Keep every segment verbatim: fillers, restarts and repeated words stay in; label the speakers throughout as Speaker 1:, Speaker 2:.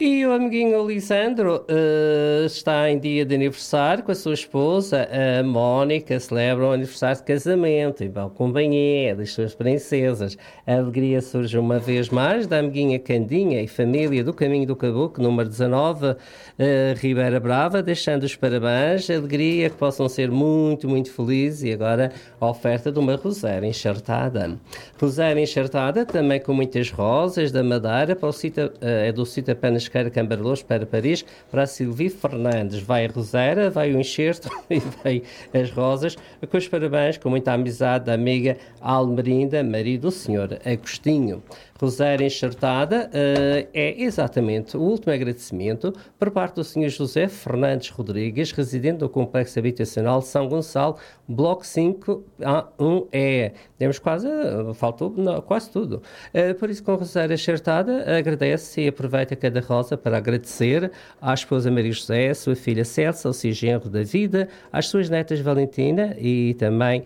Speaker 1: E o amiguinho Lisandro eh, está em dia de aniversário com a sua esposa, a Mónica, celebra o aniversário de casamento, em boa companhia das suas princesas. A alegria surge uma vez mais da amiguinha Candinha e família do Caminho do Caboclo, número dezanove, eh, Ribeira Brava, deixando os parabéns, a alegria que possam ser muito, muito felizes e agora a oferta de uma roséria enxertada. Roséria enxertada também com muitas rosas da Madeira, para o Cita, eh, é do Cita Penas Cambarlouros para Paris, para a Silvia Fernandes. Vai a roséria, vai o enxerto e vai as rosas, com os parabéns, com muita amizade da amiga Almerinda, marido do senhor Agostinho. Roséria enxertada uh, é exatamente o último agradecimento por parte do senhor José Fernandes Rodrigues, residente do Complexo Habitacional São Gonçalo, Bloco cinco A um E. Temos quase, uh, faltou não, quase tudo. Uh, por isso, com roséria enxertada, agradece e aproveita cada rosa para agradecer à esposa Maria José, à sua filha Celsa, ao seu genro Davida, às suas netas Valentina e também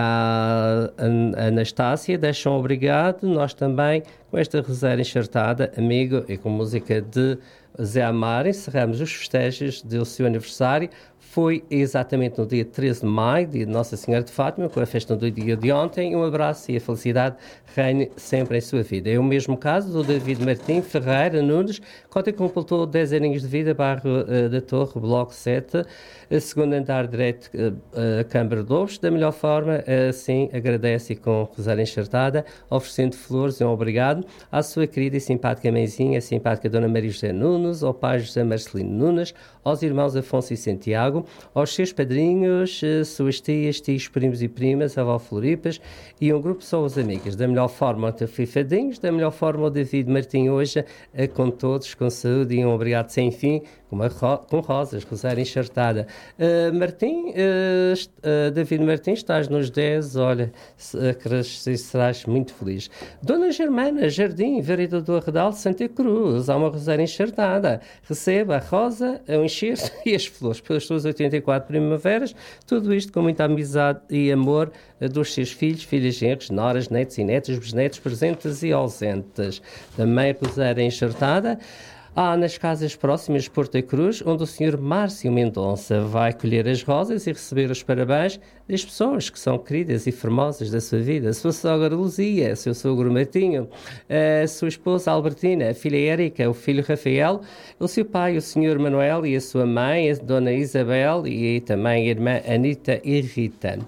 Speaker 1: a Anastácia. Deixam obrigado, nós também, com esta roséria enxertada, amigo, e com música de Zé Amar, encerramos os festejos do seu aniversário. Foi exatamente no dia treze de maio, dia de Nossa Senhora de Fátima, com a festa do dia de ontem. Um abraço e a felicidade reine sempre em sua vida. É o mesmo caso do David Martim Ferreira Nunes, que completou dez aninhos de vida, bairro uh, da Torre, Bloco sete, uh, segundo andar direto uh, uh, Câmara de Lobos. Da melhor forma, uh, sim, agradece e com rosária enxertada, oferecendo flores e um obrigado à sua querida e simpática mãezinha, a simpática Dona Maria José Nunes, ao pai José Marcelino Nunes, aos irmãos Afonso e Santiago, aos seus padrinhos, suas tias, tios, primos e primas, avó Floripas e um grupo só os amigas. Da melhor forma, até fifadinhos, da melhor forma o David Martim hoje, com todos, com saúde e um obrigado sem fim, com, uma ro com rosas, rosária enxertada. Uh, Martim, uh, uh, David Martim, estás nos dez, olha, uh, serás muito feliz. Dona Germana Jardim, vereador do Arredal de Santa Cruz, há uma rosária enxertada. Receba a rosa, o enxerto e as flores pelas suas oitenta e quatro primaveras, tudo isto com muita amizade e amor dos seus filhos, filhas, genros, noras, netos e netos, bisnetos, presentes e ausentes. Também rosária enxertada há nas casas próximas de Porto da Cruz, onde o senhor Márcio Mendonça vai colher as rosas e receber os parabéns das pessoas que são queridas e formosas da sua vida. A sua sogra Luzia, o seu sogro Martinho, a sua esposa Albertina, a filha Érica, o filho Rafael, o seu pai, o senhor Manuel, e a sua mãe, a dona Isabel, e também a irmã Anita e Rita.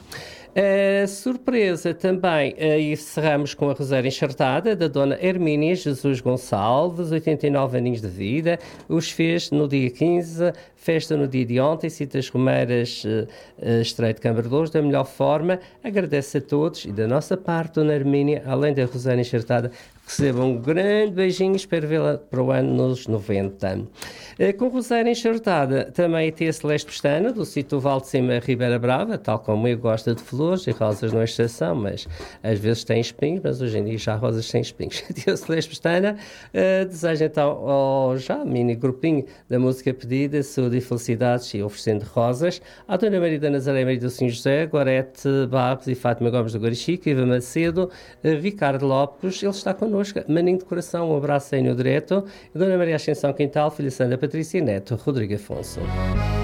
Speaker 1: Uh, surpresa também, uh, e cerramos com a rosária enxertada da dona Hermínia Jesus Gonçalves, oitenta e nove aninhos de vida, os fez no dia quinze, festa no dia de ontem, Citas Romeiras, uh, uh, Estreito de Câmara de Louros, da melhor forma. Agradece a todos e da nossa parte, dona Hermínia, além da rosária enxertada, recebam um grande beijinho, espero vê-la para o ano nos noventa. Uh, com rosária enxertada, também a tia Celeste Pestana, do sítio Val de Cima, Ribeira Brava, tal como eu, gosta de flores e rosas não é exceção, mas às vezes têm espinhos, mas hoje em dia já há rosas sem espinhos. A tia Celeste Pestana uh, deseja então ao já mini grupinho da música pedida, saúde e felicidades e oferecendo rosas à dona Maria da Nazaré, Maria do Senhor José, Gorete Barros e Fátima Gomes do Guarichico, Iva Macedo, uh, Ricardo Lopes, ele está connosco. Maninho de coração, um abraço aí no direto. Dona Maria Ascensão Quintal, filha Sandra Patrícia e neto Rodrigo Afonso.